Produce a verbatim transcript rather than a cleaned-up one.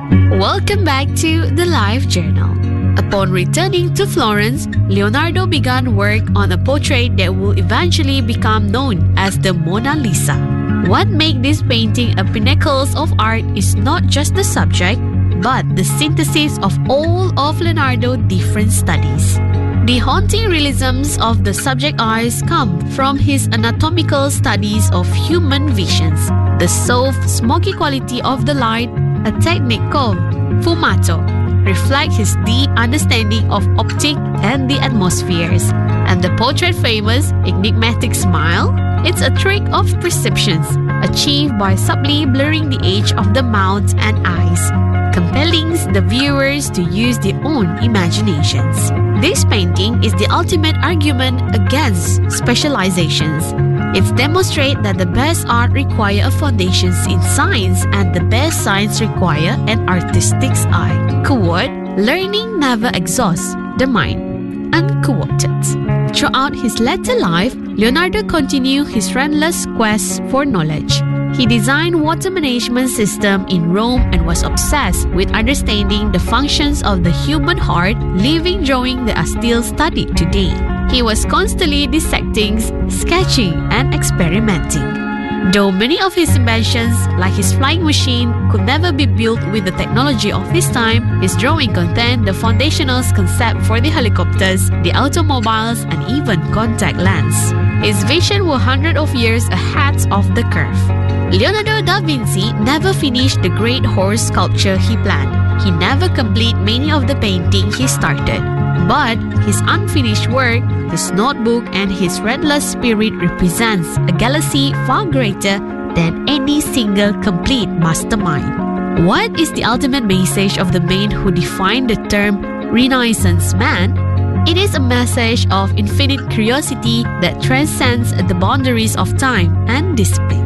Welcome back to the Life Journal. Upon returning to Florence, Leonardo began work on a portrait that will eventually become known as the Mona Lisa. What makes this painting a pinnacle of art is not just the subject, but the synthesis of all of Leonardo's different studies. The haunting realisms of the subject eyes come from his anatomical studies of human visions, the soft, smoky quality of the light, a technique called fumato, reflect his deep understanding of optics and the atmospheres, and the portrait famous enigmatic smile. It's a trick of perceptions achieved by subtly blurring the edge of the mouth and eyes, compelling the viewers to use their own imaginations. This painting is the ultimate argument against specializations. It demonstrates that the best art requires a foundation in science and the best science requires an artistic eye. Quote, learning never exhausts the mind. Unquoted. Throughout his later life, Leonardo continued his relentless quest for knowledge. He designed water management system in Rome and was obsessed with understanding the functions of the human heart, living drawings that are still studied today. He was constantly dissecting, sketching, and experimenting. Though many of his inventions, like his flying machine, could never be built with the technology of his time, his drawing contained the foundational concept for the helicopters, the automobiles, and even contact lens. His vision was hundreds of years ahead of the curve. Leonardo da Vinci never finished the great horse sculpture he planned. He never completed many of the paintings he started. But his unfinished work, his notebook, and his relentless spirit represents a galaxy far greater than any single complete mastermind. What is the ultimate message of the man who defined the term Renaissance man? It is a message of infinite curiosity that transcends the boundaries of time and discipline.